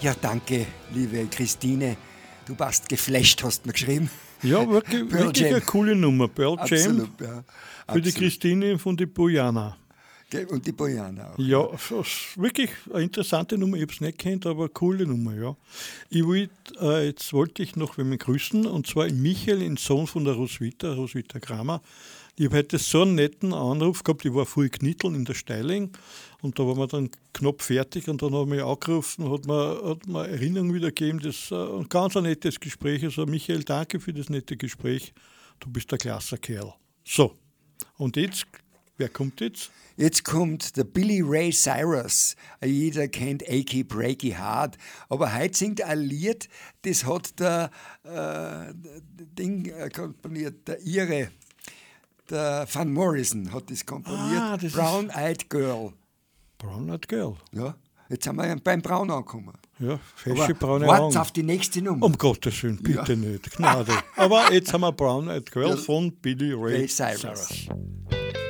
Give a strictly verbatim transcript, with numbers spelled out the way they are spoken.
Ja, danke, liebe Christine. Du warst geflasht, hast du mir geschrieben. Ja, wirklich, wirklich eine coole Nummer. Pearl Jam. Absolut, ja. Für die Christine von die Bojana. Und die Bojana auch. Ja, wirklich eine interessante Nummer. Ich habe es nicht kennt, aber eine coole Nummer, ja. Ich wollt, äh, jetzt wollte ich noch jemanden grüßen, und zwar in Michael, den Sohn von der Roswitha, Roswitha Kramer. Ich habe heute so einen netten Anruf gehabt, ich war voll knitteln in der Steiling und da waren wir dann knapp fertig und dann haben wir angerufen, hat mir, hat mir Erinnerung wiedergegeben, das war ein ganz ein nettes Gespräch. Also Michael, danke für das nette Gespräch, du bist ein klasse Kerl. So, und jetzt, wer kommt jetzt? Jetzt kommt der Billy Ray Cyrus. Jeder kennt Achy Breaky Heart. Aber heute singt ein Lied, das hat der äh, Ding äh, komponiert, der Ire, der Van Morrison hat das komponiert. Ah, das Brown Eyed Girl. Brown Eyed Girl. Ja, jetzt sind wir beim Braun angekommen. Ja, fesche braune Wart Augen. auf die nächste Nummer. Um Gottes Willen, bitte Ja. nicht. Gnade. Aber jetzt haben wir Brown Eyed Girl Ja. von Billy Ray, Ray Cyrus. Cyrus.